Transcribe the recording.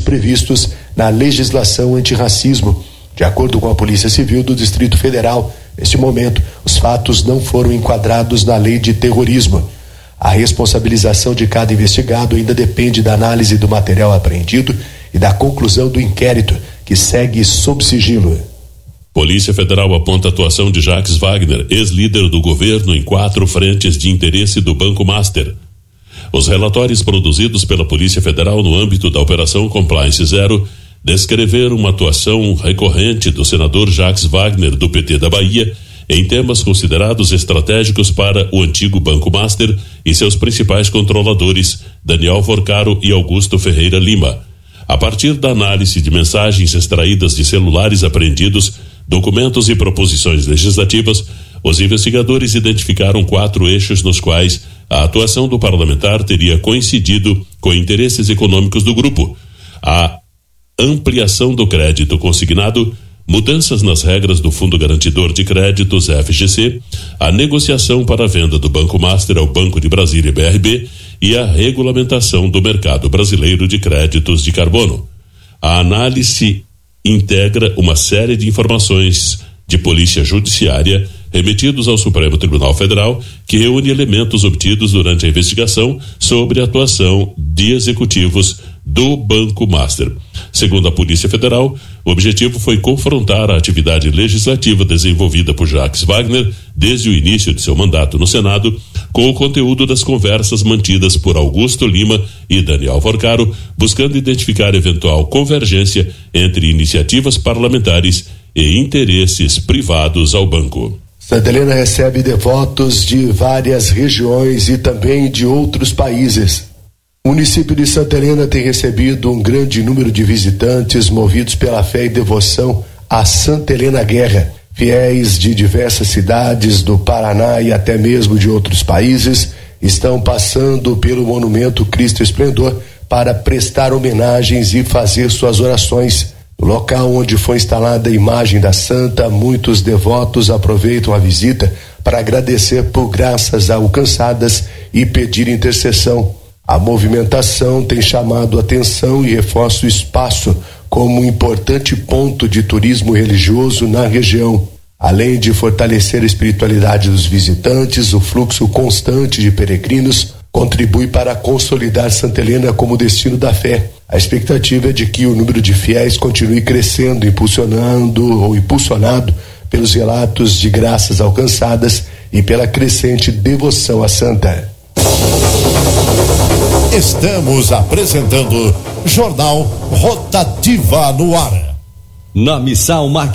previstos na legislação antirracismo. De acordo com a Polícia Civil do Distrito Federal, neste momento, os fatos não foram enquadrados na lei de terrorismo. A responsabilização de cada investigado ainda depende da análise do material apreendido e da conclusão do inquérito, que segue sob sigilo. Polícia Federal aponta a atuação de Jacques Wagner, ex-líder do governo, em 4 frentes de interesse do Banco Master. Os relatórios produzidos pela Polícia Federal no âmbito da Operação Compliance Zero descreveram uma atuação recorrente do senador Jacques Wagner, do PT da Bahia, em temas considerados estratégicos para o antigo Banco Master e seus principais controladores, Daniel Forcaro e Augusto Ferreira Lima. A partir da análise de mensagens extraídas de celulares apreendidos, documentos e proposições legislativas, os investigadores identificaram 4 eixos nos quais a atuação do parlamentar teria coincidido com interesses econômicos do grupo: a ampliação do crédito consignado, mudanças nas regras do Fundo Garantidor de Créditos, FGC, a negociação para a venda do Banco Master ao Banco de Brasília, BRB, e a regulamentação do mercado brasileiro de créditos de carbono. A análise integra uma série de informações de polícia judiciária remetidos ao Supremo Tribunal Federal, que reúne elementos obtidos durante a investigação sobre a atuação de executivos do Banco Master. Segundo a Polícia Federal, o objetivo foi confrontar a atividade legislativa desenvolvida por Jacques Wagner desde o início de seu mandato no Senado com o conteúdo das conversas mantidas por Augusto Lima e Daniel Forcaro, buscando identificar eventual convergência entre iniciativas parlamentares e interesses privados ao banco. Santa Helena recebe devotos de várias regiões e também de outros países. O município de Santa Helena tem recebido um grande número de visitantes movidos pela fé e devoção a Santa Helena Guerra. Fiéis de diversas cidades do Paraná e até mesmo de outros países estão passando pelo Monumento Cristo Esplendor para prestar homenagens e fazer suas orações. No local onde foi instalada a imagem da santa, muitos devotos aproveitam a visita para agradecer por graças alcançadas e pedir intercessão. A movimentação tem chamado a atenção e reforça o espaço como um importante ponto de turismo religioso na região. Além de fortalecer a espiritualidade dos visitantes, o fluxo constante de peregrinos contribui para consolidar Santa Helena como destino da fé. A expectativa é de que o número de fiéis continue crescendo, impulsionado pelos relatos de graças alcançadas e pela crescente devoção à santa. Estamos apresentando Jornal Rotativa no ar. Na Missal